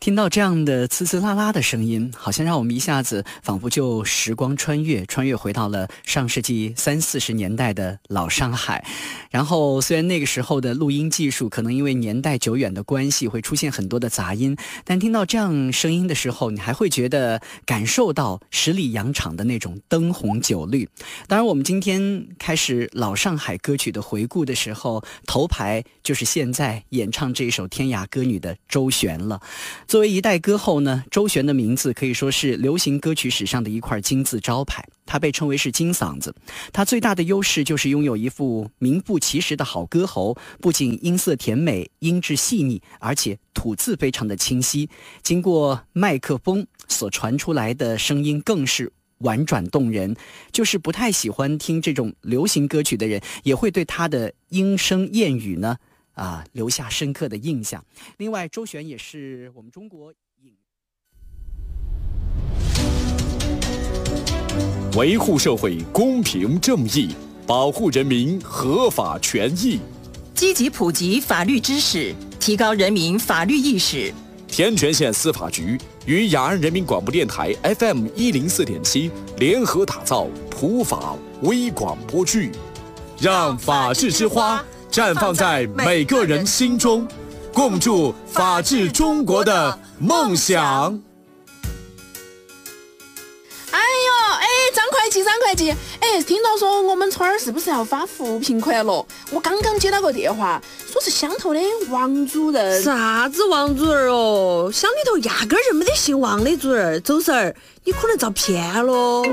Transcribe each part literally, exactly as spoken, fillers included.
听到这样的呲呲啦啦的声音，好像让我们一下子仿佛就时光穿越，穿越回到了上世纪三四十年代的老上海。然后虽然那个时候的录音技术可能因为年代久远的关系会出现很多的杂音，但听到这样声音的时候，你还会觉得感受到十里洋场的那种灯红酒绿。当然我们今天开始老上海歌曲的回顾的时候，头牌就是现在演唱这一首天涯歌女的周璇了。作为一代歌后呢，周璇的名字可以说是流行歌曲史上的一块金字招牌，她被称为是金嗓子。她最大的优势就是拥有一副名不其实的好歌喉，不仅音色甜美，音质细腻，而且吐字非常的清晰，经过麦克风所传出来的声音更是婉转动人，就是不太喜欢听这种流行歌曲的人，也会对她的莺声燕语呢啊，留下深刻的印象。另外，周璇也是我们中国影维护社会公平正义，保护人民合法权益， 积极普及法律知识，提高人民法律意识。 天全县司法局与雅安人民广播电台 F M 一零四点七联合打造普法微广播剧，让法治之花绽放在每个人心中，共筑法治中国的梦想。 哎呦，哎，张会计，张会计，哎，听到说我们村儿是不是要发扶贫款了？我刚刚接到个电话，说是乡头的王主任。 啥子王主任哦？乡里头压根儿就没得姓王的主任。周婶儿，你可能遭骗了。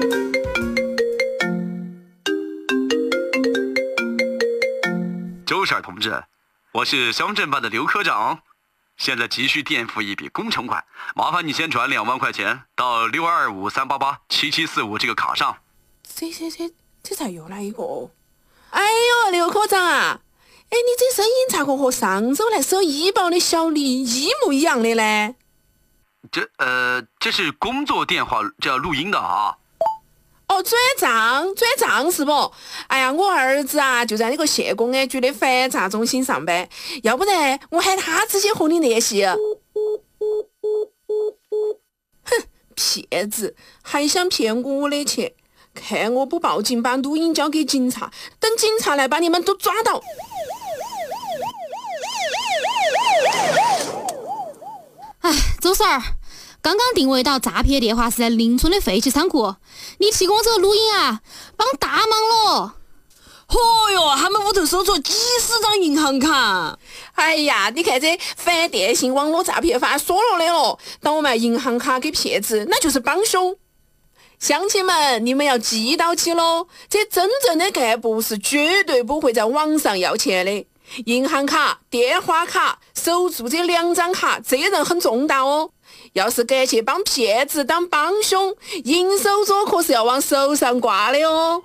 周婶同志，我是乡镇办的刘科长，现在急需垫付一笔工程款，麻烦你先转两万块钱到六二五三八八七七四五这个卡上。 这这这这咋又来一个？哎呦，刘科长啊，哎，你这声音咋个和上周来收医保的小李一模一样的呢？ 这呃，这是工作电话，这要录音的啊。 哦，转账转账是不？哎呀，我儿子啊就在那个县公安局的反诈中心上班，要不然我喊他直接和你联系。哼，骗子，还想骗我的钱？看我不报警，把录音交给警察，等警察来把你们都抓到。 哎，周婶儿，刚刚定位到诈骗电话是在邻村的废弃仓库，你提供这个录音啊，帮大忙了。 哦哟，他们屋头搜出几十张银行卡。 哎呀，你看这反电信网络诈骗法说了的了，倒卖银行卡给骗子，那就是帮凶。乡亲们，你们要记到起喽，这真正的干部是绝对不会在网上要钱的。银行卡、电话卡、守住这两张卡，责任很重大哦。要是敢去帮骗子当帮凶，银手镯可是要往手上挂的哦。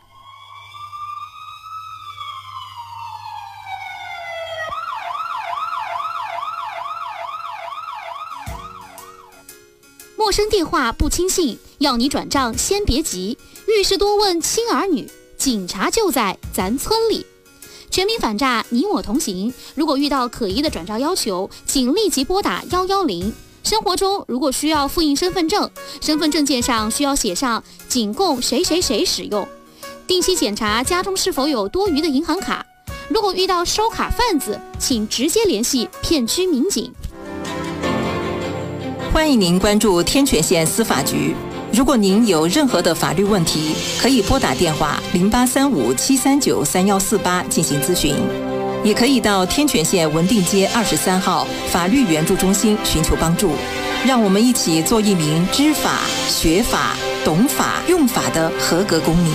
陌生电话不轻信，要你转账先别急，遇事多问亲儿女，警察就在咱村里。全民反诈，你我同行。如果遇到可疑的转账要求，请立即拨打一一零。生活中如果需要复印身份证，身份证件上需要写上仅供谁谁谁使用。定期检查家中是否有多余的银行卡。如果遇到收卡贩子，请直接联系片区民警。 欢迎您关注天全县司法局。如果您有任何的法律问题，可以拨打电话零八三五七三九三幺四八进行咨询，也可以到天全县文定街二十三号法律援助中心寻求帮助。让我们一起做一名知法、学法、懂法、用法的合格公民。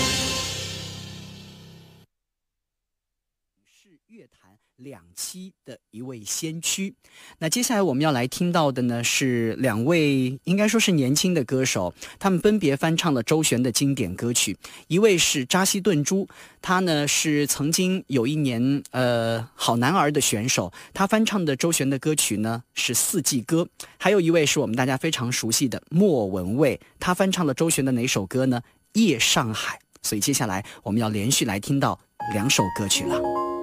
两栖的一位先驱。那接下来我们要来听到的呢是两位应该说是年轻的歌手，他们分别翻唱了周璇的经典歌曲。一位是扎西顿珠，他呢是曾经有一年呃好男儿的选手，他翻唱的周璇的歌曲呢是四季歌。还有一位是我们大家非常熟悉的莫文蔚，他翻唱了周璇的哪首歌呢？夜上海。所以接下来我们要连续来听到两首歌曲了。